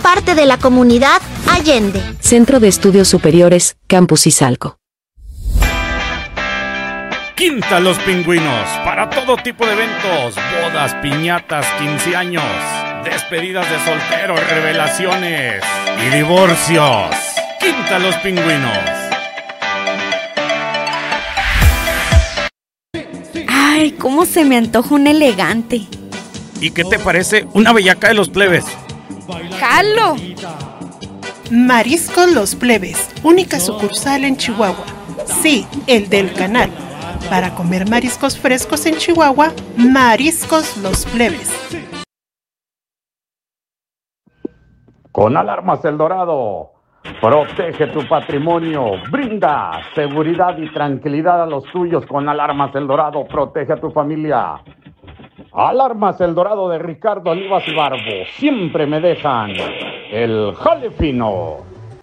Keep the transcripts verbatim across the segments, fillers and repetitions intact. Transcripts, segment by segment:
parte de la comunidad Allende. Centro de Estudios Superiores, Campus Izalco. Quinta Los Pingüinos, para todo tipo de eventos, bodas, piñatas, quince años, despedidas de soltero, revelaciones y divorcios. Quinta Los Pingüinos. Ay, cómo se me antoja un elegante. ¿Y qué te parece una bellaca de los plebes? ¡Jalo! Mariscos Los Plebes, única sucursal en Chihuahua. Sí, el del canal. Para comer mariscos frescos en Chihuahua, Mariscos Los Plebes. Con Alarmas El Dorado, protege tu patrimonio, brinda seguridad y tranquilidad a los tuyos. Con Alarmas El Dorado, protege a tu familia. Alarmas El Dorado de Ricardo Olivas y Barbo, siempre me dejan el jale fino.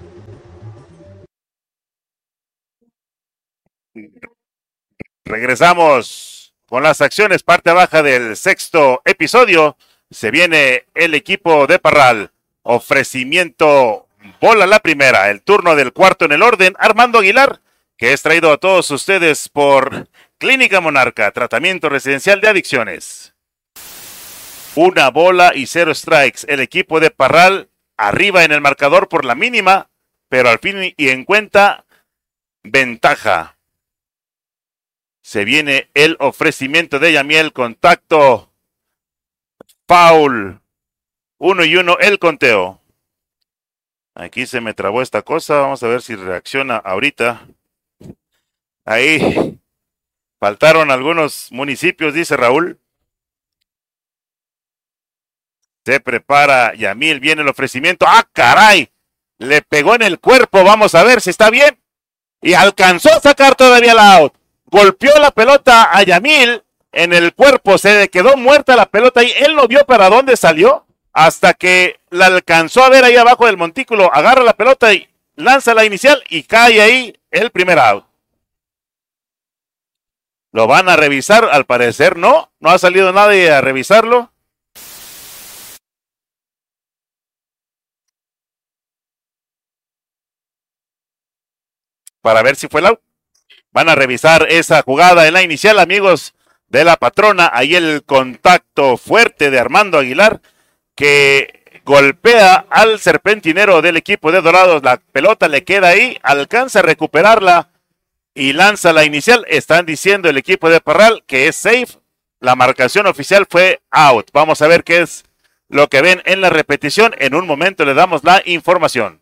Regresamos con las acciones, parte baja del sexto episodio. Se viene el equipo de Parral. Ofrecimiento, bola la primera. El turno del cuarto en el orden, Armando Aguilar, que es traído a todos ustedes por Clínica Monarca, tratamiento residencial de adicciones. Una bola y cero strikes. El equipo de Parral arriba en el marcador por la mínima, pero al fin y en cuenta, ventaja. Se viene el ofrecimiento de Yamiel, contacto, foul, uno y uno el conteo. Aquí se me trabó esta cosa, vamos a ver si reacciona ahorita. Ahí, faltaron algunos municipios, dice Raúl. Se prepara Yamiel, viene el ofrecimiento, ¡ah, caray! Le pegó en el cuerpo, vamos a ver si está bien. Y alcanzó a sacar todavía la out. Golpeó la pelota a Yamil en el cuerpo, se le quedó muerta la pelota y él no vio para dónde salió hasta que la alcanzó a ver ahí abajo del montículo, agarra la pelota y lanza la inicial y cae ahí el primer out. Lo van a revisar, al parecer no, no ha salido nadie a revisarlo. Para ver si fue el out. Van a revisar esa jugada en la inicial, amigos de la patrona. Ahí el contacto fuerte de Armando Aguilar, que golpea al serpentinero del equipo de Dorados. La pelota le queda ahí, alcanza a recuperarla y lanza la inicial. Están diciendo el equipo de Parral que es safe. La marcación oficial fue out. Vamos a ver qué es lo que ven en la repetición. En un momento le damos la información.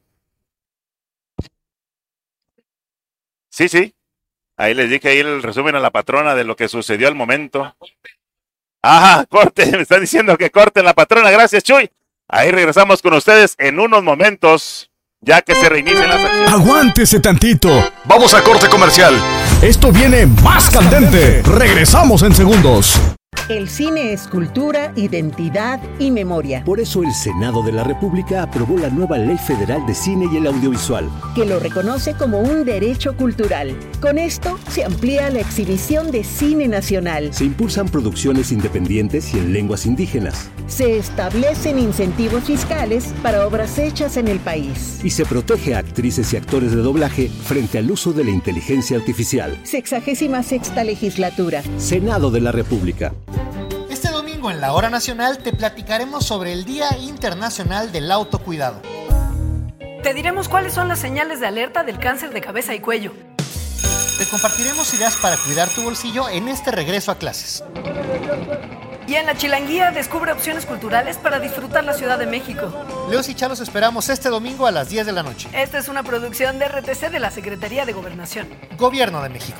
Sí, sí. Ahí les dije ahí el resumen a la patrona de lo que sucedió al momento. Ajá, corte, me están diciendo que corten la patrona, gracias Chuy. Ahí regresamos con ustedes en unos momentos, ya que se reinicien las acciones. Aguántese tantito, vamos a corte comercial. Esto viene más candente, regresamos en segundos. El cine es cultura, identidad y memoria. Por eso el Senado de la República aprobó la nueva Ley Federal de Cine y el Audiovisual, que lo reconoce como un derecho cultural. Con esto se amplía la exhibición de cine nacional. Se impulsan producciones independientes y en lenguas indígenas. Se establecen incentivos fiscales para obras hechas en el país. Y se protege a actrices y actores de doblaje frente al uso de la inteligencia artificial. Sexagésima sexta legislatura. Senado de la República. Este domingo en la Hora Nacional te platicaremos sobre el Día Internacional del Autocuidado. Te diremos cuáles son las señales de alerta del cáncer de cabeza y cuello. Te compartiremos ideas para cuidar tu bolsillo en este regreso a clases. Y en la Chilanguía descubre opciones culturales para disfrutar la Ciudad de México. Leos y Chalos esperamos este domingo a las diez de la noche. Esta es una producción de R T C de la Secretaría de Gobernación. Gobierno de México.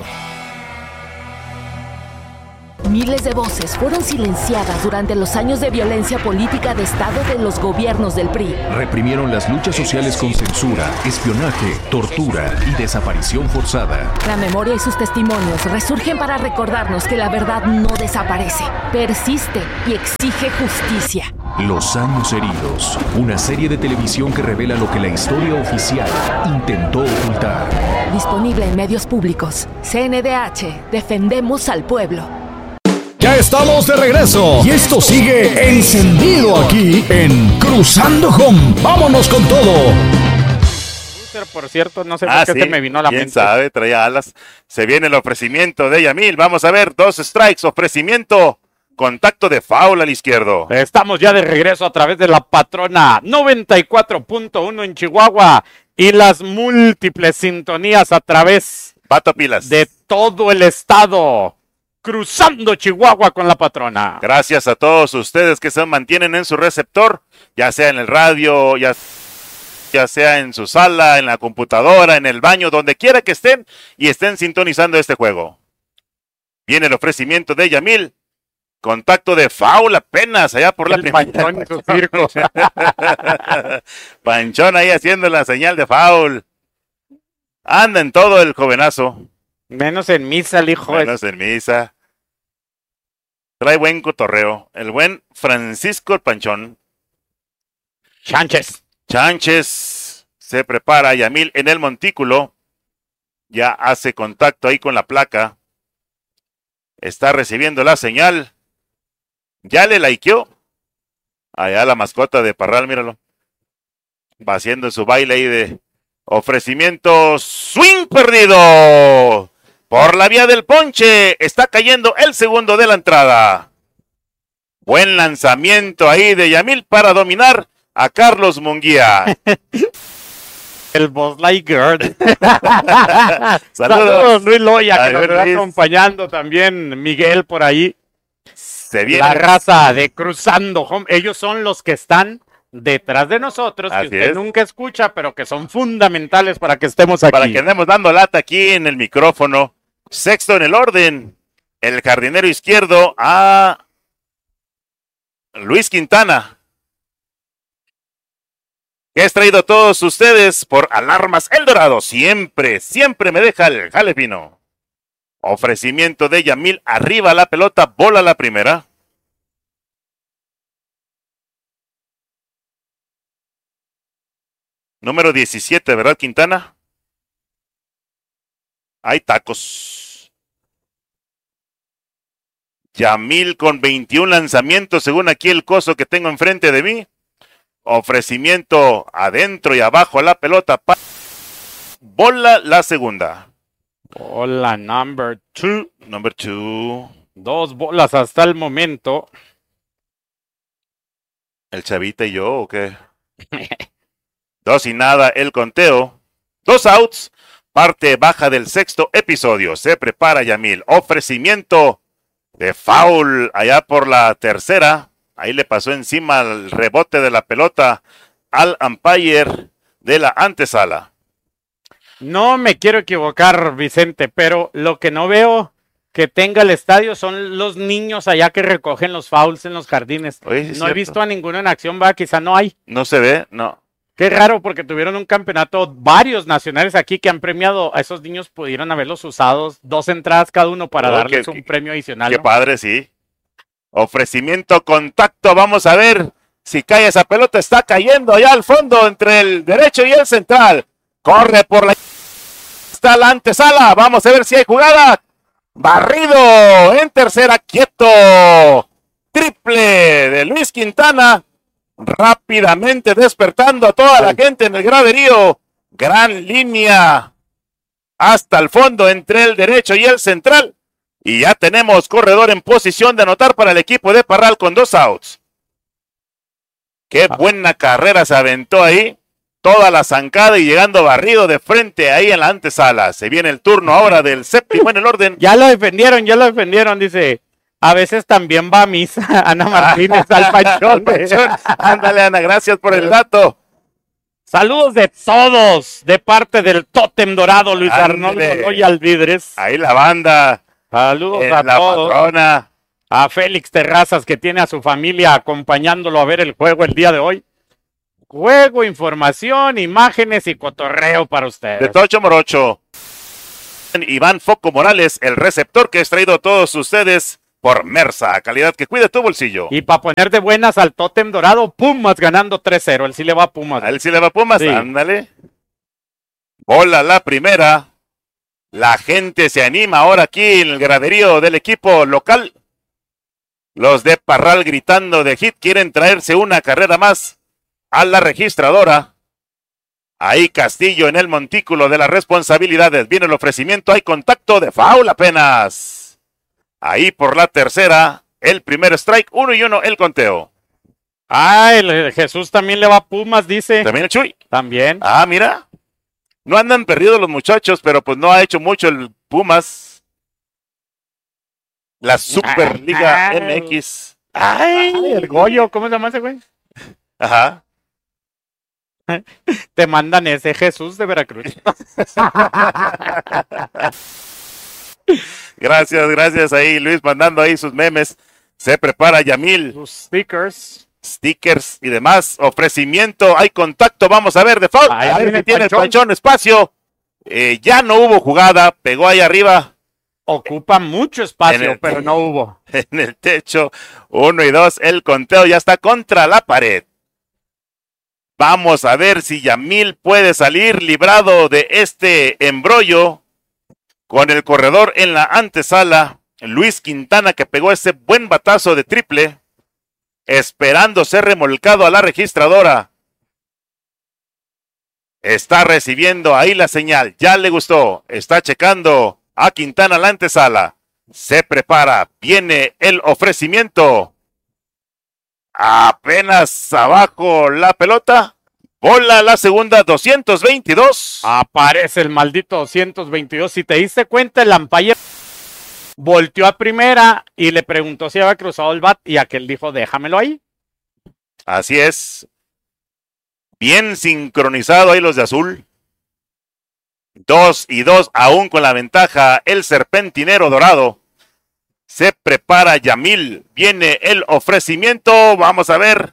Miles de voces fueron silenciadas durante los años de violencia política de Estado de los gobiernos del P R I. Reprimieron las luchas sociales con censura, espionaje, tortura y desaparición forzada. La memoria y sus testimonios resurgen para recordarnos que la verdad no desaparece, persiste y exige justicia. Los años heridos, una serie de televisión que revela lo que la historia oficial intentó ocultar. Disponible en medios públicos. C N D H, defendemos al pueblo. Ya estamos de regreso y esto sigue encendido aquí en Cruzando Home. ¡Vámonos con todo! Por cierto, no sé Ah, por qué sí. se me vino a la ¿Quién mente. sabe? Traía alas. Se viene el ofrecimiento de Yamil. Vamos a ver, dos strikes, ofrecimiento, contacto de foul al izquierdo. Estamos ya de regreso a través de la patrona noventa y cuatro punto uno en Chihuahua y las múltiples sintonías a través Pato Pilas. de todo el estado. Cruzando Chihuahua con la patrona. Gracias a todos ustedes que se mantienen en su receptor, ya sea en el radio, ya, ya sea en su sala, en la computadora, en el baño, donde quiera que estén y estén sintonizando este juego. Viene el ofrecimiento de Yamil. Contacto de foul apenas allá por la El primera. Panchón y su circo. Panchón ahí haciendo la señal de foul. Anda en todo el jovenazo. Menos en misa, el hijo. Menos en misa. Trae buen cotorreo. El buen Francisco el Panchón. Sánchez. Sánchez se prepara. Yamil en el montículo. Ya hace contacto ahí con la placa. Está recibiendo la señal. Ya le likeó. Allá la mascota de Parral, míralo. Va haciendo su baile ahí de ofrecimiento. Swing perdido. Por la vía del ponche. Está cayendo el segundo de la entrada. Buen lanzamiento ahí de Yamil para dominar a Carlos Munguía. El Buzz Lightyear. Saludos. Saludos, Luis Loya, que Ay, nos está Luis. acompañando también. Miguel por ahí. Se viene. La raza de Cruzando Home. Ellos son los que están detrás de nosotros, Así que usted es. nunca escucha, pero que son fundamentales para que estemos aquí. Para que andemos dando lata aquí en el micrófono. Sexto en el orden. El jardinero izquierdo a Luis Quintana. Que has traído a todos ustedes por Alarmas El Dorado. Siempre, siempre me deja el jale fino. Ofrecimiento de Yamil. Arriba la pelota, bola la primera. Número diecisiete, ¿verdad, Quintana? Hay tacos. Yamil con veintiún lanzamientos, según aquí el coso que tengo enfrente de mí. Ofrecimiento adentro y abajo a la pelota. Bola la segunda. Bola number two. Number two. Dos bolas hasta el momento. ¿El Chavita y yo o qué? Dos y nada el conteo. Dos outs. Parte baja del sexto episodio. Se prepara Yamil. Ofrecimiento de foul allá por la tercera. Ahí le pasó encima el rebote de la pelota al umpire de la antesala. No me quiero equivocar, Vicente, pero lo que no veo que tenga el estadio son los niños allá que recogen los fouls en los jardines. Oye, sí es no he cierto. visto a ninguno en acción, va, quizá no hay. No se ve, no. Qué raro, porque tuvieron un campeonato, varios nacionales aquí que han premiado a esos niños, pudieron haberlos usados, dos entradas cada uno para Oh, darles qué- un premio adicional. Qué ¿no? padre, sí. Ofrecimiento, contacto. Vamos a ver si cae esa pelota. Está cayendo allá al fondo entre el derecho y el central. Corre por la... Está la antesala. Vamos a ver si hay jugada. Barrido en tercera, quieto. Triple de Luis Quintana. Rápidamente despertando a toda la gente en el graderío. Gran línea hasta el fondo entre el derecho y el central. Y ya tenemos corredor en posición de anotar para el equipo de Parral con dos outs. Qué buena carrera se aventó ahí. Toda la zancada y llegando barrido de frente ahí en la antesala. Se viene el turno ahora del séptimo en el orden. Ya lo defendieron, ya lo defendieron, dice. A veces también va a misa Ana Martínez al Panchón. Panchón. Ándale, Ana, gracias por el dato. Saludos de todos, de parte del Tótem Dorado, Luis Ándale. Arnoldo Loya Alvidres. Ahí la banda. Saludos Eh, a la todos. patrona. A Félix Terrazas, que tiene a su familia acompañándolo a ver el juego el día de hoy. Juego, información, imágenes y cotorreo para ustedes. De Tocho Morocho. Iván Foco Morales, el receptor que he traído a todos ustedes por Mersa, calidad que cuide tu bolsillo. Y para poner de buenas al Tótem Dorado, Pumas ganando tres cero. Él sí le va a Pumas. A él sí le va a Pumas, Sí. ándale. Bola la primera. La gente se anima ahora aquí en el graderío del equipo local. Los de Parral gritando de hit quieren traerse una carrera más a la registradora. Ahí Castillo en el montículo de las responsabilidades. Viene el ofrecimiento, hay contacto de foul apenas. Ahí por la tercera, el primer strike, uno y uno el conteo. Ah, el Jesús también le va a Pumas, dice. ¿También el Chuy? También. Ah, mira. No andan perdidos los muchachos, pero pues no ha hecho mucho el Pumas. La Superliga ah, M X. Ay, Ay, el Goyo, ¿cómo se llama ese güey? Ajá. Te mandan ese Jesús de Veracruz. Gracias, gracias ahí, Luis, mandando ahí sus memes. Se prepara Yamil. Sus stickers. Stickers y demás. Ofrecimiento, hay contacto, vamos a ver de foul. Ahí a ver viene si tiene el Panchón. Panchón espacio. Eh, ya no hubo jugada, pegó ahí arriba. Ocupa mucho espacio, el, pero no hubo. En el techo, uno y dos, el conteo ya está contra la pared. Vamos a ver si Yamil puede salir librado de este embrollo con el corredor en la antesala. Luis Quintana que pegó ese buen batazo de triple, esperando ser remolcado a la registradora. Está recibiendo ahí la señal, ya le gustó, está checando a Quintana la antesala. Se prepara, viene el ofrecimiento. Apenas abajo la pelota. Bola la segunda, doscientos veintidós. Aparece el maldito doscientos veintidós. Si te diste cuenta, el umpire volteó a primera y le preguntó si había cruzado el bat y aquel dijo, déjamelo ahí. Así es. Bien sincronizado ahí los de azul. Dos y dos, aún con la ventaja, el serpentinero dorado. Se prepara Yamil, viene el ofrecimiento, vamos a ver.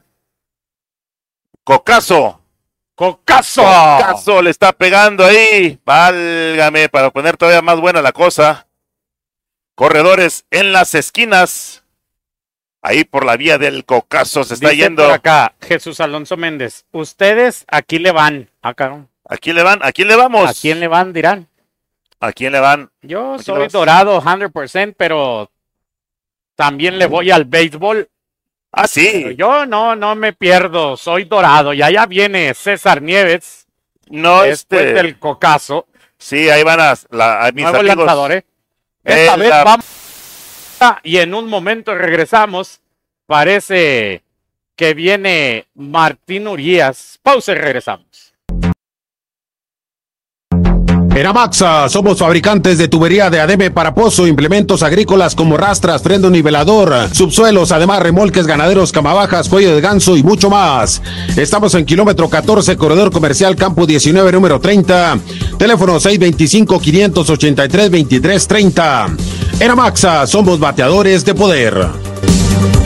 Cocazo. Cocazo. Cocazo le está pegando ahí. Válgame, para poner todavía más buena la cosa. Corredores en las esquinas. Ahí por la vía del Cocazo se está Dice yendo. Por acá, Jesús Alonso Méndez. Ustedes aquí le van. Acá. ¿A quién le van? ¿A quién le vamos? ¿A quién le van, dirán? ¿A quién le van? Yo soy dorado cien por ciento, pero también le voy al béisbol. Ah, sí. Pero yo no, no me pierdo, soy dorado. Y allá viene César Nieves. No, después este... del Cocazo. Sí, ahí van a, la, a mis Nuevo amigos. lanzador, ¿eh? Esta eh, vez la... vamos y en un momento regresamos. Parece que viene Martín Urias. Pausa y regresamos. En Amaxa somos fabricantes de tubería de ademe para pozo, implementos agrícolas como rastras, freno nivelador, subsuelos, además remolques ganaderos, camabajas, cuello de ganso y mucho más. Estamos en kilómetro catorce, corredor comercial Campo diecinueve, número treinta. Teléfono seis veinticinco, quinientos ochenta y tres, veintitrés treinta. En Amaxa somos bateadores de poder.